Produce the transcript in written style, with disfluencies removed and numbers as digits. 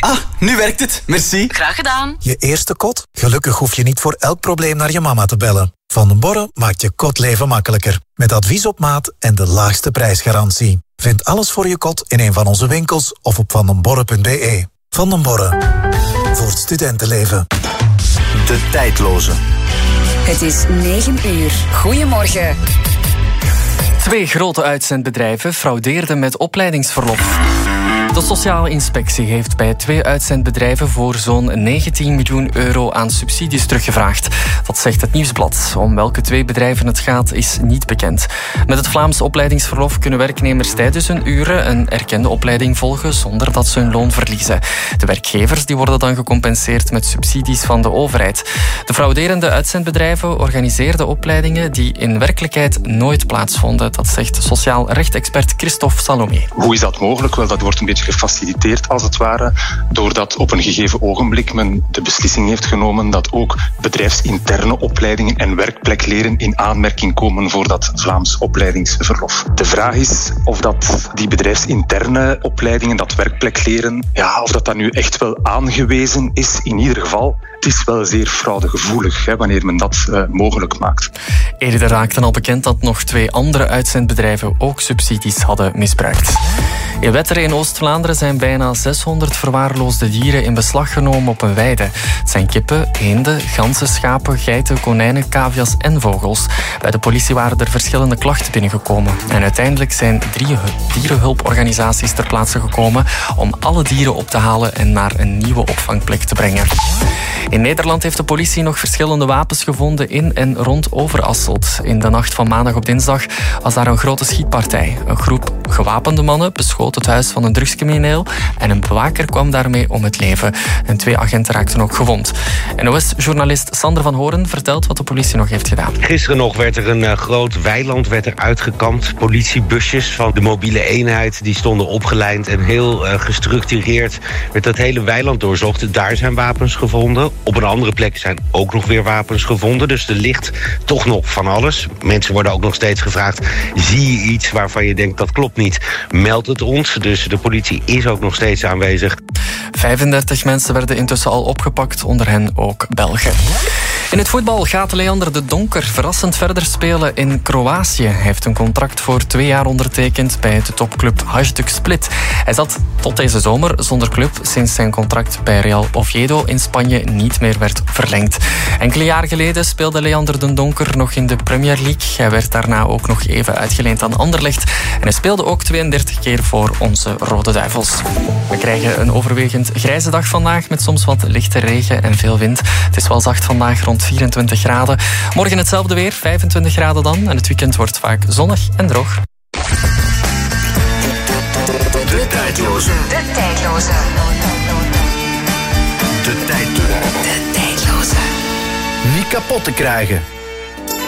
Ah, nu werkt het. Merci. Graag gedaan. Je eerste kot? Gelukkig hoef je niet voor elk probleem naar je mama te bellen. Van den Borre maakt je kotleven makkelijker. Met advies op maat en de laagste prijsgarantie. Vind alles voor je kot in een van onze winkels of op vandenborre.be. Van den Borre. Voor het studentenleven. De tijdloze. Het is 9 uur. Goedemorgen. 2 grote uitzendbedrijven fraudeerden met opleidingsverlof. De Sociale Inspectie heeft bij 2 uitzendbedrijven voor zo'n 19 miljoen euro aan subsidies teruggevraagd. Dat zegt het Nieuwsblad. Om welke 2 bedrijven het gaat, is niet bekend. Met het Vlaams opleidingsverlof kunnen werknemers tijdens hun uren een erkende opleiding volgen zonder dat ze hun loon verliezen. De werkgevers die worden dan gecompenseerd met subsidies van de overheid. De frauderende uitzendbedrijven organiseerden opleidingen die in werkelijkheid nooit plaatsvonden. Dat zegt sociaal rechtexpert Christophe Salomé. Hoe is dat mogelijk? Wel, dat wordt een beetje gefaciliteerd als het ware, doordat op een gegeven ogenblik men de beslissing heeft genomen dat ook bedrijfsinterne opleidingen en werkplekleren in aanmerking komen voor dat Vlaams opleidingsverlof. De vraag is of dat die bedrijfsinterne opleidingen, dat werkplekleren, of dat nu echt wel aangewezen is. In ieder geval, het is wel zeer fraudegevoelig wanneer men dat mogelijk maakt. Eerder raakte al bekend dat nog 2 andere uitzendbedrijven ook subsidies hadden misbruikt. In Wetteren in Oost-Vlaanderen zijn bijna 600 verwaarloosde dieren in beslag genomen op een weide. Het zijn kippen, eenden, ganzen, schapen, geiten, konijnen, cavia's en vogels. Bij de politie waren er verschillende klachten binnengekomen. En uiteindelijk zijn 3 dierenhulporganisaties ter plaatse gekomen om alle dieren op te halen en naar een nieuwe opvangplek te brengen. In Nederland heeft de politie nog verschillende wapens gevonden in en rond Overasselt. In de nacht van maandag op dinsdag was daar een grote schietpartij. Een groep gewapende mannen beschoot het huis van een drugscrimineel en een bewaker kwam daarmee om het leven. En 2 agenten raakten ook gewond. NOS-journalist Sander van Horen vertelt wat de politie nog heeft gedaan. Gisteren nog werd er een groot weiland uitgekampt. Politiebusjes van de mobiele eenheid die stonden opgelijnd en heel gestructureerd werd dat hele weiland doorzocht. Daar zijn wapens gevonden. Op een andere plek zijn ook nog weer wapens gevonden. Dus er ligt toch nog van alles. Mensen worden ook nog steeds gevraagd: zie je iets waarvan je denkt dat klopt niet? Meld het ons. Dus de politie is ook nog steeds aanwezig. 35 mensen werden intussen al opgepakt, onder hen ook Belgen. In het voetbal gaat Leander de Donker verrassend verder spelen in Kroatië. Hij heeft een contract voor 2 jaar ondertekend bij de topclub Hajduk Split. Hij zat tot deze zomer zonder club sinds zijn contract bij Real Oviedo in Spanje niet meer werd verlengd. Enkele jaren geleden speelde Leander de Donker nog in de Premier League. Hij werd daarna ook nog even uitgeleend aan Anderlecht. En hij speelde ook 32 keer voor onze Rode Duivels. We krijgen een overwegend grijze dag vandaag met soms wat lichte regen en veel wind. Het is wel zacht vandaag, rond 24 graden. Morgen hetzelfde weer, 25 graden dan. En het weekend wordt vaak zonnig en droog. De tijdloze. De tijdloze. De tijdloze. De tijdloze. Niet kapot te krijgen.